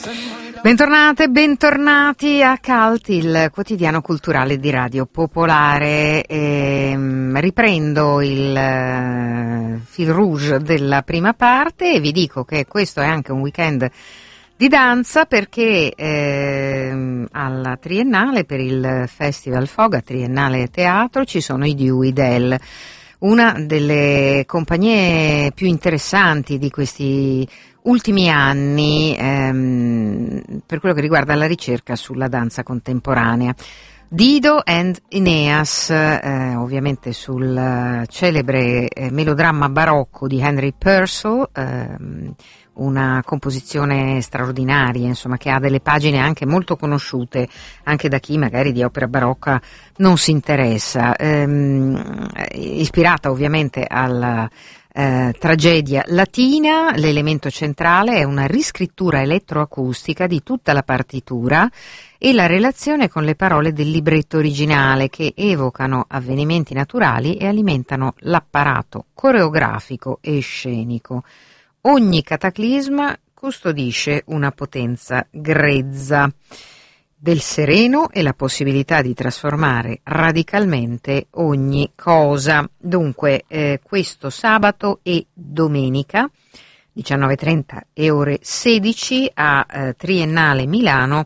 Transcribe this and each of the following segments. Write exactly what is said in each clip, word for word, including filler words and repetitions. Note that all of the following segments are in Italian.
Bentornate, bentornati a Cult, il quotidiano culturale di Radio Popolare. Ehm, riprendo il uh, fil rouge della prima parte e vi dico che questo è anche un weekend di danza perché ehm, alla Triennale, per il Festival Foga Triennale Teatro, ci sono i Dewey Del, una delle compagnie più interessanti di questi ultimi anni ehm, per quello che riguarda la ricerca sulla danza contemporanea. Dido and Aeneas, eh, ovviamente sul uh, celebre eh, melodramma barocco di Henry Purcell, ehm, una composizione straordinaria, insomma, che ha delle pagine anche molto conosciute anche da chi magari di opera barocca non si interessa, ehm, ispirata ovviamente alla Eh, tragedia latina. L'elemento centrale è una riscrittura elettroacustica di tutta la partitura e la relazione con le parole del libretto originale, che evocano avvenimenti naturali e alimentano l'apparato coreografico e scenico. Ogni cataclisma custodisce una potenza grezza del sereno e la possibilità di trasformare radicalmente ogni cosa. Dunque, eh, questo sabato e domenica, diciannove e trenta e ore sedici, a eh, Triennale Milano,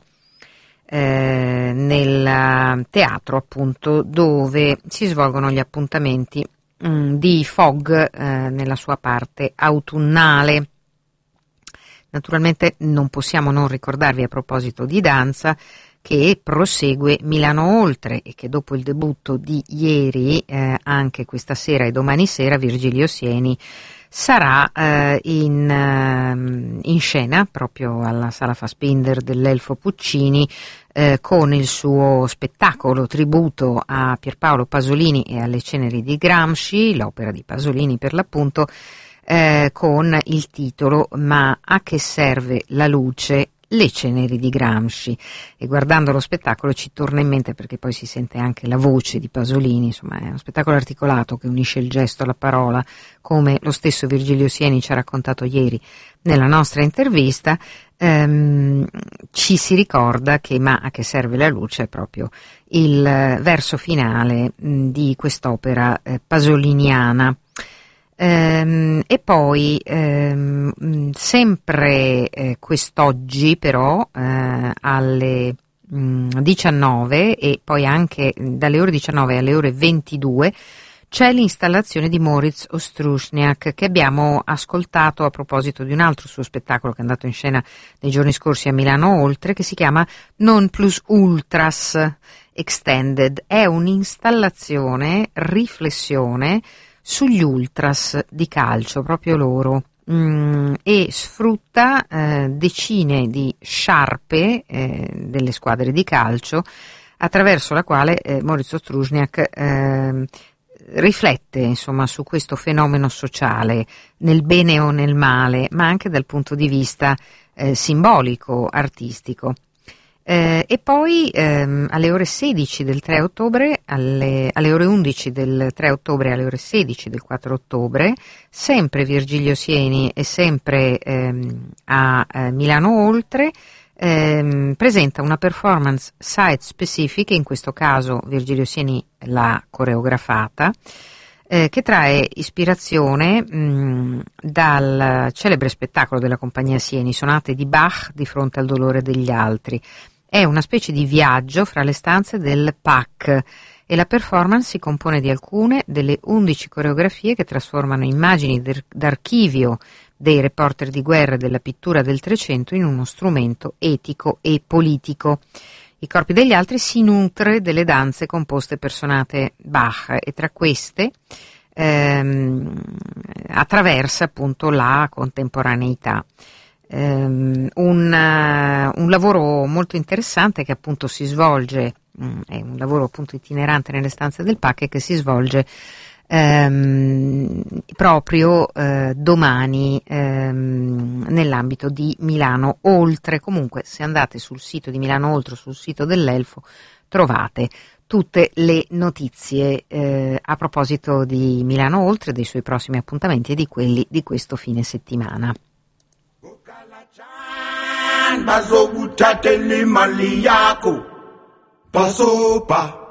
eh, nel teatro appunto dove si svolgono gli appuntamenti mh, di Fog eh, nella sua parte autunnale. Naturalmente non possiamo non ricordarvi, a proposito di danza, che prosegue Milano Oltre e che dopo il debutto di ieri, eh, anche questa sera e domani sera, Virgilio Sieni sarà eh, in, eh, in scena proprio alla Sala Fassbinder dell'Elfo Puccini eh, con il suo spettacolo tributo a Pierpaolo Pasolini e alle ceneri di Gramsci, l'opera di Pasolini per l'appunto, Eh, con il titolo Ma a che serve la luce? Le ceneri di Gramsci. E guardando lo spettacolo ci torna in mente, perché poi si sente anche la voce di Pasolini, insomma è uno spettacolo articolato che unisce il gesto alla parola, come lo stesso Virgilio Sieni ci ha raccontato ieri nella nostra intervista. Ehm, ci si ricorda che Ma a che serve la luce è proprio il verso finale mh, di quest'opera eh, pasoliniana. Ehm, e poi ehm, sempre eh, quest'oggi però eh, alle mh, diciannove e poi anche dalle ore diciannove alle ore ventidue c'è l'installazione di Moritz Ostruszniak, che abbiamo ascoltato a proposito di un altro suo spettacolo che è andato in scena nei giorni scorsi a Milano Oltre, che si chiama Non plus ultras extended. È un'installazione riflessione sugli ultras di calcio, proprio loro, mm, e sfrutta eh, decine di sciarpe eh, delle squadre di calcio, attraverso la quale eh, Moritz Ostruszniak eh, riflette insomma su questo fenomeno sociale, nel bene o nel male, ma anche dal punto di vista eh, simbolico, artistico. Eh, e poi ehm, alle ore sedici del tre ottobre, alle, alle ore undici del tre ottobre e alle ore sedici del quattro ottobre, sempre Virgilio Sieni e sempre ehm, a eh, Milano Oltre, ehm, presenta una performance site specific, in questo caso Virgilio Sieni l'ha coreografata, eh, che trae ispirazione mh, dal celebre spettacolo della compagnia Sieni, Sonate di Bach di fronte al dolore degli altri. È una specie di viaggio fra le stanze del P A C e la performance si compone di alcune delle undici coreografie che trasformano immagini d'archivio dei reporter di guerra e della pittura del Trecento in uno strumento etico e politico. I corpi degli altri si nutre delle danze composte per sonate Bach e tra queste ehm, attraversa appunto la contemporaneità. Um, un, uh, un lavoro molto interessante che appunto si svolge, um, è un lavoro appunto itinerante nelle stanze del P A C e che si svolge um, proprio uh, domani um, nell'ambito di Milano Oltre. Comunque se andate sul sito di Milano Oltre, sul sito dell'Elfo, trovate tutte le notizie eh, a proposito di Milano Oltre, dei suoi prossimi appuntamenti e di quelli di questo fine settimana. bazokuthathela imali yakho basopa